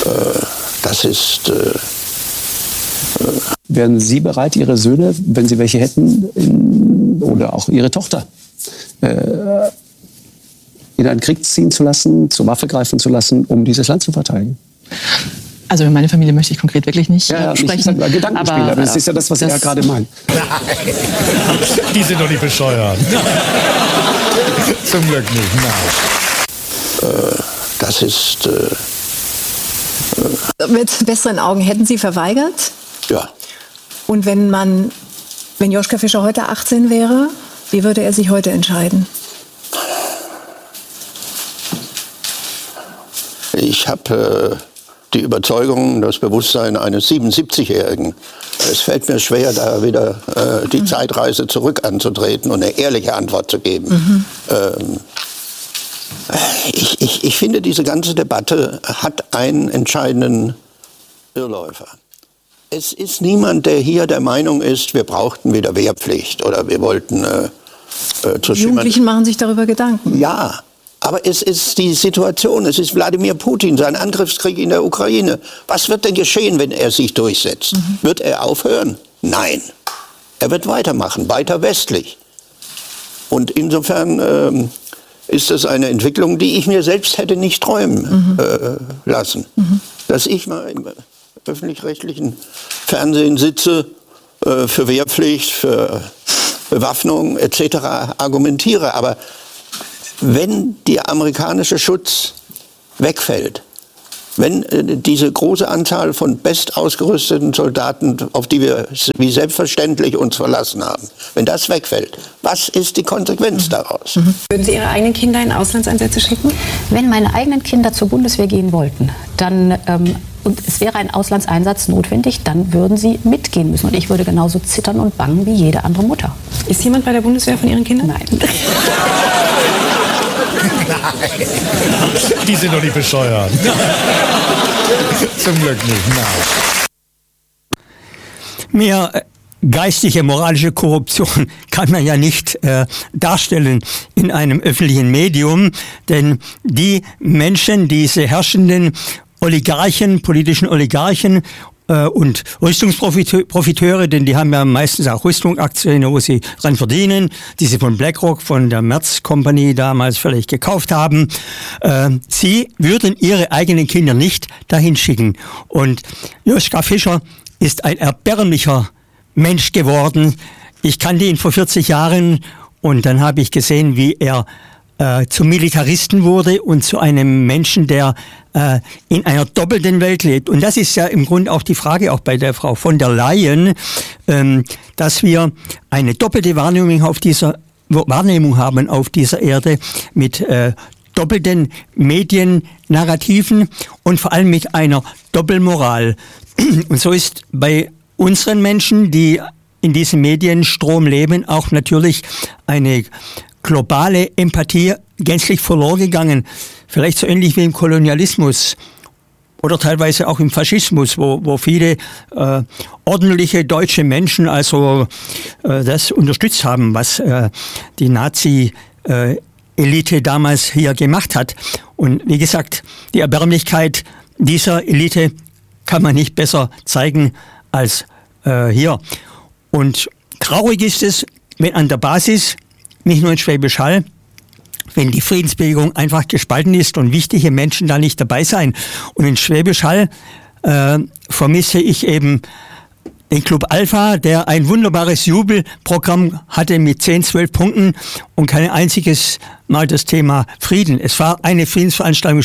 Das ist... Wären Sie bereit, Ihre Söhne, wenn Sie welche hätten, oder auch Ihre Tochter, in einen Krieg ziehen zu lassen, zur Waffe greifen zu lassen, um dieses Land zu verteidigen? Also in meine Familie möchte ich konkret wirklich nicht sprechen. Nicht Gedankenspiel, aber das ist ja das, was er gerade meint. Die sind doch nicht bescheuert. Zum Glück nicht, nein. Das ist... Mit besseren Augen hätten Sie verweigert? Ja. Und wenn Joschka Fischer heute 18 wäre, wie würde er sich heute entscheiden? Ich habe die Überzeugung, das Bewusstsein eines 77-Jährigen. Es fällt mir schwer, da wieder die Zeitreise zurück anzutreten und eine ehrliche Antwort zu geben. Ich finde, diese ganze Debatte hat einen entscheidenden Irrläufer. Es ist niemand, der hier der Meinung ist, wir brauchten wieder Wehrpflicht oder wir wollten Die Jugendlichen machen sich darüber Gedanken. Ja, aber es ist die Situation, es ist Wladimir Putin, sein Angriffskrieg in der Ukraine. Was wird denn geschehen, wenn er sich durchsetzt? Wird er aufhören? Nein. Er wird weitermachen, weiter westlich. Und insofern ist das eine Entwicklung, die ich mir selbst hätte nicht träumen lassen. Dass ich mal im öffentlich-rechtlichen Fernsehen sitze, für Wehrpflicht, für Bewaffnung etc. argumentiere. Aber wenn der amerikanische Schutz wegfällt, wenn diese große Anzahl von bestausgerüsteten Soldaten, auf die wir wie selbstverständlich uns verlassen haben, wenn das wegfällt, was ist die Konsequenz daraus? Würden Sie Ihre eigenen Kinder in Auslandseinsätze schicken? Wenn meine eigenen Kinder zur Bundeswehr gehen wollten, dann und es wäre ein Auslandseinsatz notwendig, dann würden sie mitgehen müssen. Und ich würde genauso zittern und bangen wie jede andere Mutter. Ist jemand bei der Bundeswehr von Ihren Kindern? Nein. Nein. Die sind doch nicht bescheuert. Zum Glück nicht, nein. Mehr geistige, moralische Korruption kann man ja nicht darstellen in einem öffentlichen Medium, denn die Menschen, diese herrschenden Oligarchen, politischen Oligarchen und Rüstungsprofiteure, denn die haben ja meistens auch Rüstungsaktien, wo sie dran verdienen, die sie von BlackRock, von der Merz Company damals vielleicht gekauft haben. Sie würden ihre eigenen Kinder nicht dahin schicken. Und Joschka Fischer ist ein erbärmlicher Mensch geworden. Ich kannte ihn vor 40 Jahren und dann habe ich gesehen, wie er zum Militaristen wurde und zu einem Menschen, der in einer doppelten Welt lebt. Und das ist ja im Grunde auch die Frage, auch bei der Frau von der Leyen, dass wir eine doppelte Wahrnehmung haben auf dieser Erde mit doppelten Mediennarrativen und vor allem mit einer Doppelmoral. Und so ist bei unseren Menschen, die in diesem Medienstrom leben, auch natürlich eine globale Empathie gänzlich verloren gegangen. Vielleicht so ähnlich wie im Kolonialismus oder teilweise auch im Faschismus, wo viele ordentliche deutsche Menschen also das unterstützt haben, was die Nazi-Elite damals hier gemacht hat. Und wie gesagt, die Erbärmlichkeit dieser Elite kann man nicht besser zeigen als hier. Und traurig ist es, wenn an der Basis, nicht nur in Schwäbisch Hall, wenn die Friedensbewegung einfach gespalten ist und wichtige Menschen da nicht dabei sein. Und in Schwäbisch Hall vermisse ich eben den Club Alpha, der ein wunderbares Jubelprogramm hatte mit 10, 12 Punkten und kein einziges Mal das Thema Frieden. Es war eine Friedensveranstaltung,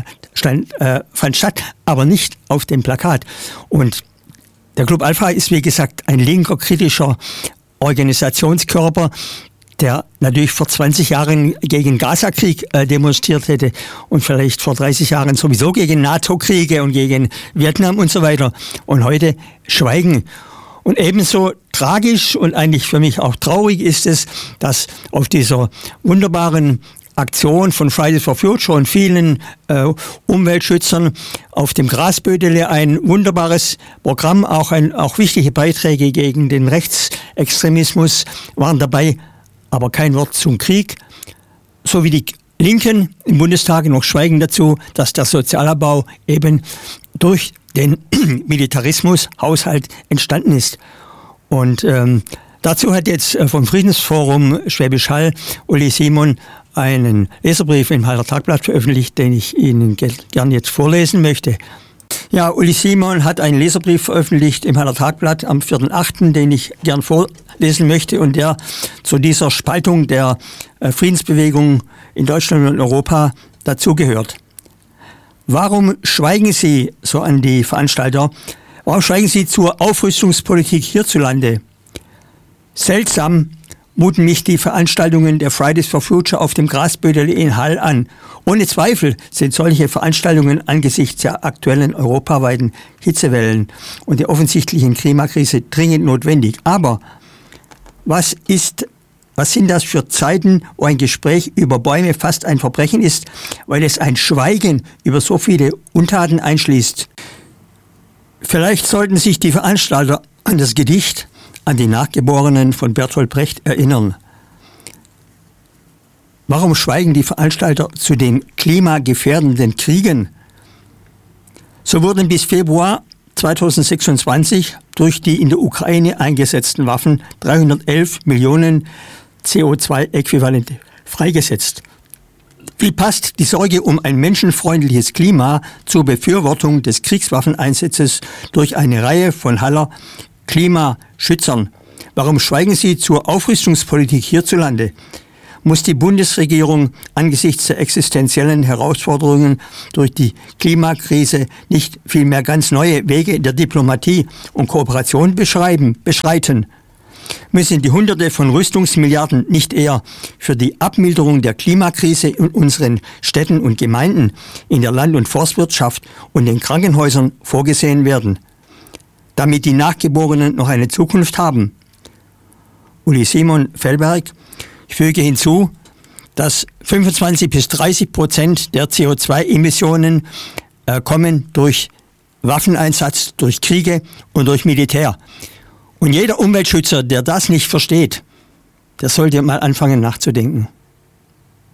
fand statt, aber nicht auf dem Plakat. Und der Club Alpha ist, wie gesagt, ein linker, kritischer Organisationskörper, der natürlich vor 20 Jahren gegen Gaza-Krieg demonstriert hätte und vielleicht vor 30 Jahren sowieso gegen NATO-Kriege und gegen Vietnam und so weiter. Und heute schweigen. Und ebenso tragisch und eigentlich für mich auch traurig ist es, dass auf dieser wunderbaren Aktion von Fridays for Future und vielen Umweltschützern auf dem Grasbödele ein wunderbares Programm, auch wichtige Beiträge gegen den Rechtsextremismus waren dabei, aber kein Wort zum Krieg, so wie die Linken im Bundestag noch schweigen dazu, dass der Sozialabbau eben durch den Militarismus-Haushalt entstanden ist. Und dazu hat jetzt vom Friedensforum Schwäbisch Hall Uli Simon einen Leserbrief im Haller Tagblatt veröffentlicht, den ich Ihnen gern jetzt vorlesen möchte. Ja, Uli Simon hat einen Leserbrief veröffentlicht im Haller Tagblatt am 4.8., den ich gern vorlesen möchte und der zu dieser Spaltung der Friedensbewegung in Deutschland und Europa dazugehört. Warum schweigen Sie, so an die Veranstalter, warum schweigen Sie zur Aufrüstungspolitik hierzulande? Seltsam muten mich die Veranstaltungen der Fridays for Future auf dem Grasbödeli in Hall an. Ohne Zweifel sind solche Veranstaltungen angesichts der aktuellen europaweiten Hitzewellen und der offensichtlichen Klimakrise dringend notwendig. Aber was sind das für Zeiten, wo ein Gespräch über Bäume fast ein Verbrechen ist, weil es ein Schweigen über so viele Untaten einschließt? Vielleicht sollten sich die Veranstalter an das Gedicht an die Nachgeborenen von Bertolt Brecht erinnern. Warum schweigen die Veranstalter zu den klimagefährdenden Kriegen? So wurden bis Februar 2026 durch die in der Ukraine eingesetzten Waffen 311 Millionen CO2-Äquivalente freigesetzt. Wie passt die Sorge um ein menschenfreundliches Klima zur Befürwortung des Kriegswaffeneinsatzes durch eine Reihe von Haller Klimaschützern? Warum schweigen Sie zur Aufrüstungspolitik hierzulande? Muss die Bundesregierung angesichts der existenziellen Herausforderungen durch die Klimakrise nicht vielmehr ganz neue Wege der Diplomatie und Kooperation beschreiten? Müssen die Hunderte von Rüstungsmilliarden nicht eher für die Abmilderung der Klimakrise in unseren Städten und Gemeinden, in der Land- und Forstwirtschaft und den Krankenhäusern vorgesehen werden, damit die Nachgeborenen noch eine Zukunft haben? Uli Simon Fellberg. Ich füge hinzu, dass 25-30% der CO2-Emissionen kommen durch Waffeneinsatz, durch Kriege und durch Militär. Und jeder Umweltschützer, der das nicht versteht, der sollte mal anfangen nachzudenken.